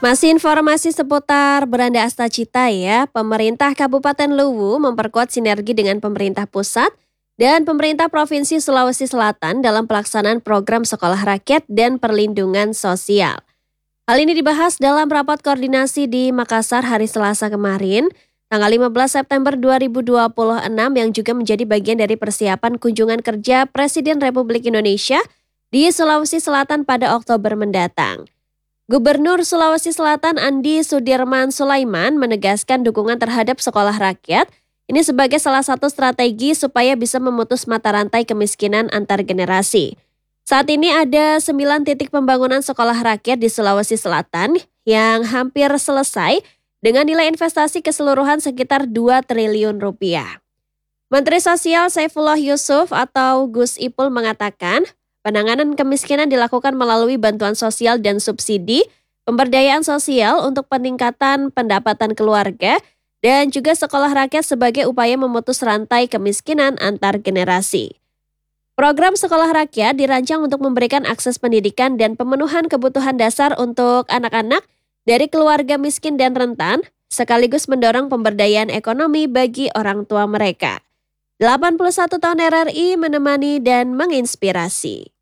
Masih informasi seputar Beranda Astacita ya, pemerintah Kabupaten Luwu memperkuat sinergi dengan pemerintah pusat dan pemerintah Provinsi Sulawesi Selatan dalam pelaksanaan program sekolah rakyat dan perlindungan sosial. Hal ini dibahas dalam rapat koordinasi di Makassar hari Selasa kemarin, tanggal 15 September 2026 yang juga menjadi bagian dari persiapan kunjungan kerja Presiden Republik Indonesia di Sulawesi Selatan pada Oktober mendatang. Gubernur Sulawesi Selatan Andi Sudirman Sulaiman menegaskan dukungan terhadap sekolah rakyat ini sebagai salah satu strategi supaya bisa memutus mata rantai kemiskinan antar generasi. Saat ini ada 9 titik pembangunan sekolah rakyat di Sulawesi Selatan yang hampir selesai dengan nilai investasi keseluruhan sekitar 2 triliun rupiah. Menteri Sosial Saifullah Yusuf atau Gus Ipul mengatakan, penanganan kemiskinan dilakukan melalui bantuan sosial dan subsidi, pemberdayaan sosial untuk peningkatan pendapatan keluarga, dan juga sekolah rakyat sebagai upaya memutus rantai kemiskinan antar generasi. Program sekolah rakyat dirancang untuk memberikan akses pendidikan dan pemenuhan kebutuhan dasar untuk anak-anak dari keluarga miskin dan rentan, sekaligus mendorong pemberdayaan ekonomi bagi orang tua mereka. 81 tahun RRI menemani dan menginspirasi.